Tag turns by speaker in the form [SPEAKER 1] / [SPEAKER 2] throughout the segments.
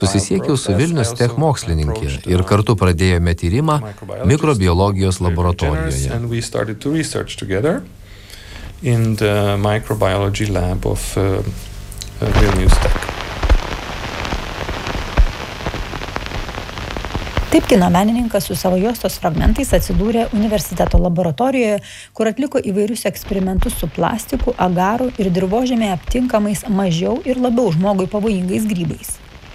[SPEAKER 1] Susisiekiau su Vilnius Tech mokslininkė ir kartu pradėjome tyrimą mikrobiologijos laboratorijoje.
[SPEAKER 2] In the microbiology lab of Vilnius Tech.
[SPEAKER 3] Taip kino menininkas su savo juostos fragmentais atsidūrė universiteto laboratorijoje, kur atliko įvairius eksperimentus su plastiku, agaru ir dirvožemėje aptinkamais mažiau ir labiau žmogui pavojingais grybais.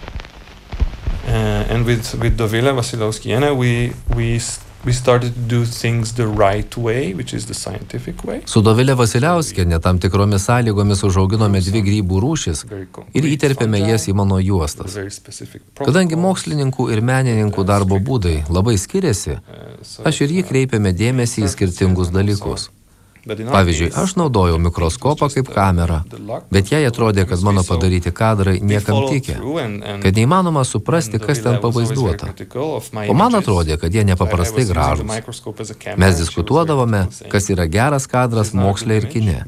[SPEAKER 2] And with Dovilė Vasilovskienė we started to do things the right way, which is the scientific way.
[SPEAKER 1] Su Dovilė Vasiliauskienė tam tikromis sąlygomis užauginome 2 grybų rūšis ir įterpėme jas į mano juostas. Kadangi mokslininkų ir menininkų darbo būdai labai skiriasi, aš ir jį kreipėme dėmesį į skirtingus dalykus. Pavyzdžiui, aš naudojau mikroskopą kaip kamerą, bet jai atrodė, kad mano padaryti kadrai niekam tikė, kad neįmanoma suprasti, kas ten pavaizduota. O man atrodė, kad jie nepaprastai gražūs. Mes diskutuodavome, kas yra geras kadras moksle ir kine.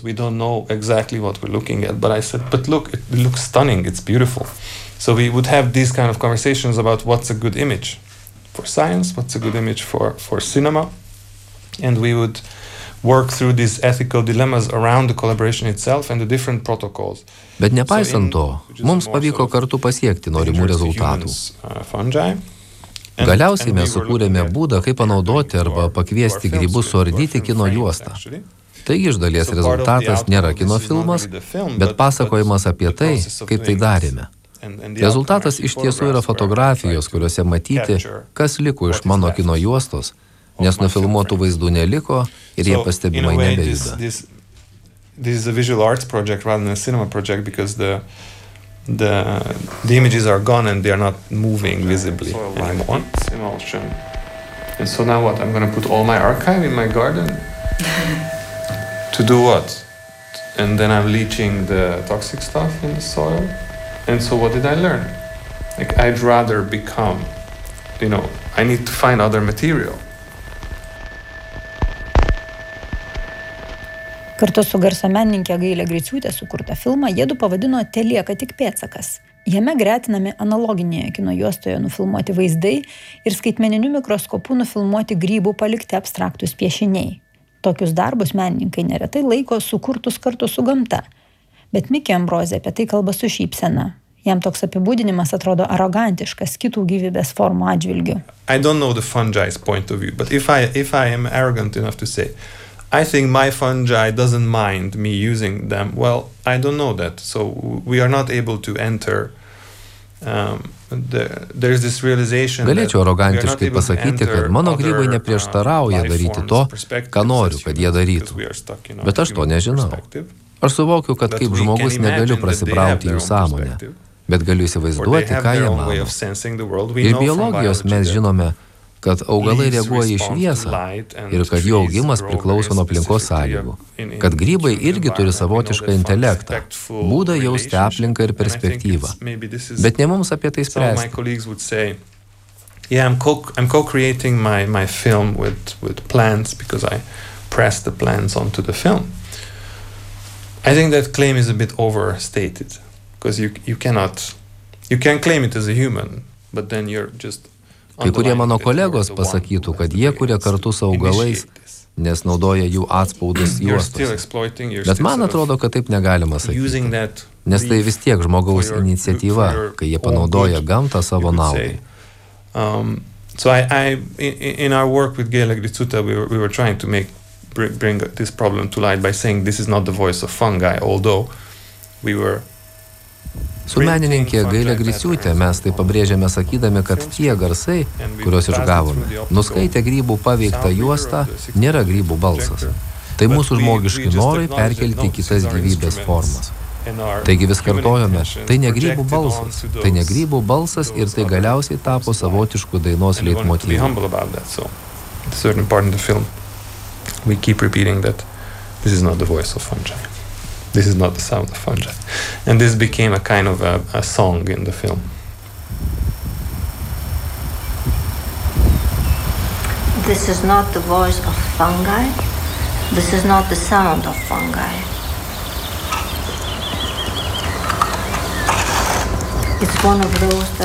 [SPEAKER 2] So we would have these kind of conversations about what's a good image for science, what's a good image for cinema, and we would work through these ethical dilemmas around the collaboration itself and the different protocols.
[SPEAKER 1] Bet nepaisant to, mums pavyko kartu pasiekti norimų rezultatų. Galiausiai mes sukūrėme būdą, kaip panaudoti arba pakviesti grybus suardyti kino juostą. Taigi iš dalies rezultatas nėra kino filmas, bet pasakojimas apie tai, kaip tai darėme. Rezultatas iš tiesų yra fotografijos, kuriuose matyti, kas liko iš mano kino juostos, nes nufilmuotų vaizdų neliko ir jie pastebimai nebejuda.
[SPEAKER 2] This is a visual arts project rather than a cinema project because the images are gone and they are not moving visibly anymore. And so now what? I'm going to put all my archive in my garden? To do what? And then I'm leaching the toxic stuff in the soil. And so what did I learn? Like I'd rather become, I need to find other material.
[SPEAKER 3] Kartu su garso menininkė Gailė Griciūtė sukurtą filmą jiedu pavadino Telieka tik pėdsakas. Jame gretinami analoginėje kino juostoje nufilmuoti vaizdai ir skaitmeniniu mikroskopu nufilmuoti grybų palikti abstraktus piešiniai. Tokius darbus menininkai neretai laiko sukurtus kartu su gamta. Bet Mikė Ambrozė apie tai kalba su šypsena. Jam toks apibūdinimas atrodo arogantiškas kitų gyvybės formų atžvilgiu.
[SPEAKER 2] I don't know the fungi's point of view, but if I am arrogant enough to say, I think my fungi doesn't mind me using them. Well, I don't know that. So we are not able to enter. There's this realization.
[SPEAKER 1] Galėčiau arogantiškai pasakyti, kad mano grybai neprieštarauja daryti to, ką noriu, kad jie darytų. Bet aš to nežinau. Aš suvokiu, kad kaip žmogus negaliu prasibrauti jų sąmonę, bet galiu įsivaizduoti, ką jie mano. Ir biologijos mes žinome, kad augalai reaguoja į šviesą ir kad jų augimas priklauso nuo aplinkos sąlygų, kad grybai irgi turi savotišką intelektą, būdą jausti aplinką ir perspektyvą. Bet ne mums apie tai spręsti.
[SPEAKER 2] I'm co-creating my film with plants because I press the plants onto the film. I think that claim is a bit overstated because you can claim it as a human, but then you're just
[SPEAKER 1] Kai kurie mano kolegos pasakytų, kad jie kuria kartu su augalais, nes naudoja jų atspaudus juostose. Bet man atrodo, kad taip negalima sakyti, nes tai vis tiek žmogaus iniciatyva, kai jie panaudoja gamtą savo naudai.
[SPEAKER 2] So in our work with Gailė Griciūtė, we were trying to bring this problem to light by saying this is not the voice of fungi, although we were
[SPEAKER 1] Su menininkė Gailė Griciūtė mes tai pabrėžėme sakydami, kad tie garsai, kuriuos išgavome, nuskaitę grybų paveiktą juostą, nėra grybų balsas. Tai mūsų žmogiški norai perkelti kitas gyvybės formas. Taigi vis kartojome, tai ne grybų balsas, tai ne grybų balsas ir tai galiausiai tapo savotišku dainos leitmotyvu.
[SPEAKER 2] We keep repeating that this is not the voice of fungi. This is not the sound of fungi. And this became a kind of a song in the film.
[SPEAKER 4] This is not the voice of fungi. This is not the sound of fungi. It's one of those that